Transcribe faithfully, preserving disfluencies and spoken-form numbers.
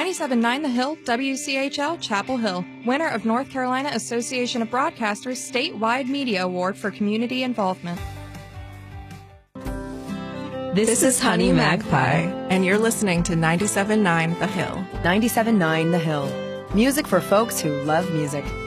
ninety-seven point nine The Hill, W C H L, Chapel Hill. Winner of North Carolina Association of Broadcasters Statewide Media Award for Community Involvement. This, this is Honey Magpie, and you're listening to ninety-seven point nine The Hill. ninety-seven point nine The Hill. Music for folks who love music.